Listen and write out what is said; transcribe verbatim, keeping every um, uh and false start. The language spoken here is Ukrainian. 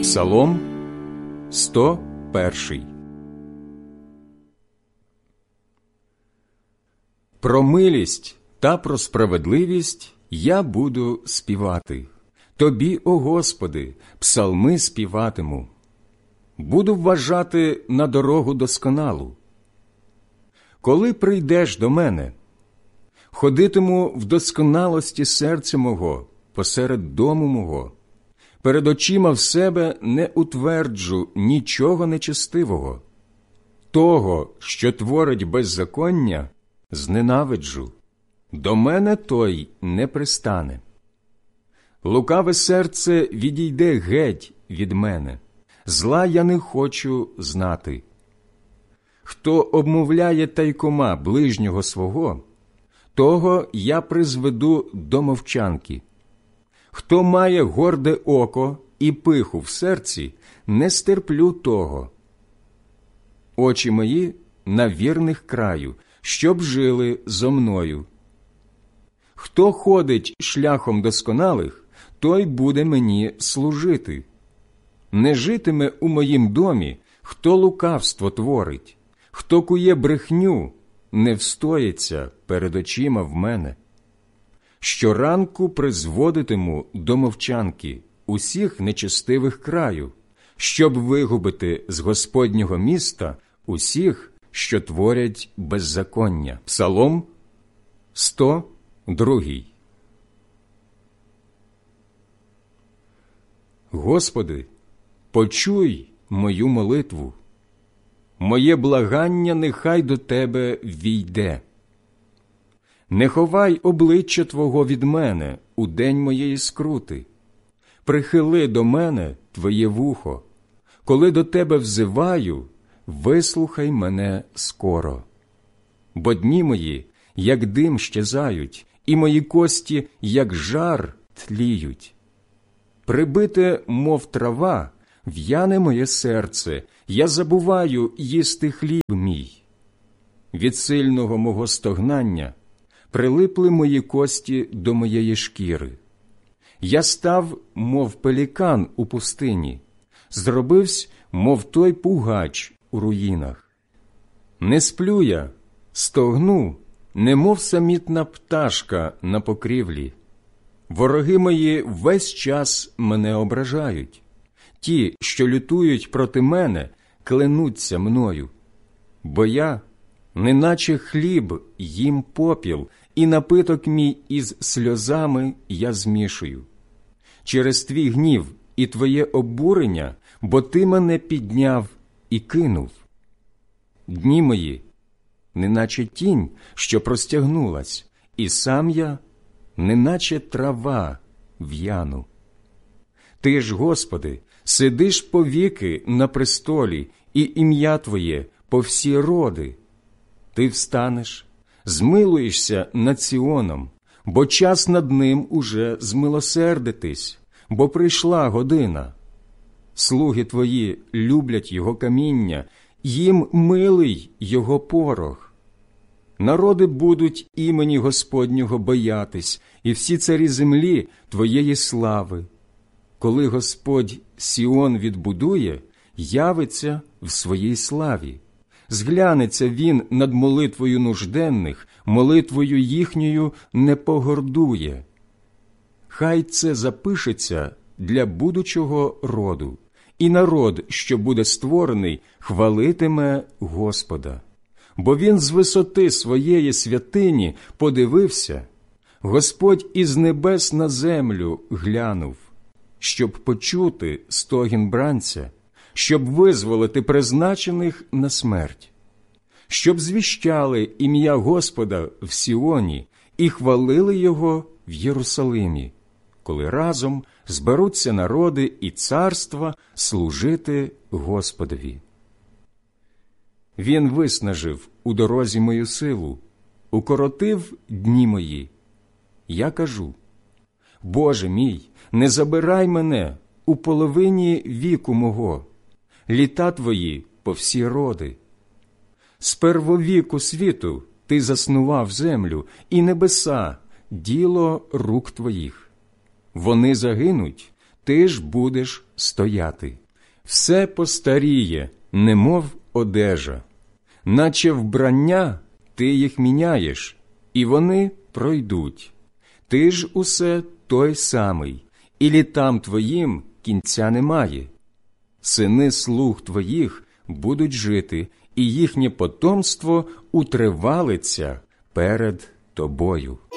Псалом сто перший. Про милість та про справедливість я буду співати. Тобі, о Господи, псалми співатиму. Буду вважати на дорогу досконалу. Коли прийдеш до мене, ходитиму в досконалості серця мого посеред дому мого. Перед очима в себе не утверджу нічого нечестивого. Того, що творить беззаконня, зненавиджу. До мене той не пристане. Лукаве серце відійде геть від мене. Зла я не хочу знати. Хто обмовляє тайкома ближнього свого, того я призведу до мовчанки. Хто має горде око і пиху в серці, не стерплю того. Очі мої на вірних краю, щоб жили зо мною. Хто ходить шляхом досконалих, той буде мені служити. Не житиме у моїм домі, хто лукавство творить, хто кує брехню, не встоїться перед очима в мене. Щоранку призводитиму до мовчанки усіх нечестивих краю, щоб вигубити з Господнього міста усіх, що творять беззаконня. Псалом сто другий. Господи, почуй мою молитву. Моє благання нехай до Тебе війде. Не ховай обличчя Твого від мене у день моєї скрути. Прихили до мене Твоє вухо. Коли до Тебе взиваю, вислухай мене скоро. Бо дні мої, як дим, щезають, і мої кості, як жар, тліють. Прибите, мов трава, в'яне моє серце, я забуваю їсти хліб мій. Від сильного мого стогнання прилипли мої кості до моєї шкіри. Я став, мов пелікан у пустині, зробивсь, мов той пугач у руїнах. Не сплю я, стогну, немов самітна пташка на покрівлі. Вороги мої весь час мене ображають. Ті, що лютують проти мене, клянуться мною. Бо я, неначе хліб, їм попіл, і напиток мій із сльозами я змішую. Через твій гнів і твоє обурення, бо ти мене підняв і кинув. Дні мої, неначе тінь, що простягнулась, і сам я, неначе трава, в'яну. Ти ж, Господи, сидиш повіки на престолі, і ім'я Твоє по всі роди. Ти встанеш, змилуєшся над Сіоном, бо час над ним уже змилосердитись, бо прийшла година. Слуги Твої люблять його каміння, їм милий його порох. Народи будуть імені Господнього боятись, і всі царі землі Твоєї слави. Коли Господь Сіон відбудує, явиться в своїй славі. Зглянеться він над молитвою нужденних, молитвою їхньою не погордує. Хай це запишеться для будучого роду, і народ, що буде створений, хвалитиме Господа. Бо він з висоти своєї святині подивився, Господь із небес на землю глянув, щоб почути стогін бранця, щоб визволити призначених на смерть, щоб звіщали ім'я Господа в Сіоні і хвалили Його в Єрусалимі, коли разом зберуться народи і царства служити Господові. Він виснажив у дорозі мою силу, укоротив дні мої. Я кажу: Боже мій, не забирай мене у половині віку мого, літа Твої по всі роди. З первовіку світу Ти заснував землю і небеса, діло рук Твоїх. Вони загинуть, ти ж будеш стояти. Все постаріє, немов одежа, наче вбрання ти їх міняєш, і вони пройдуть. Ти ж усе той самий, і літам твоїм кінця немає. Сини слуг твоїх будуть жити, і їхнє потомство утривалиться перед тобою.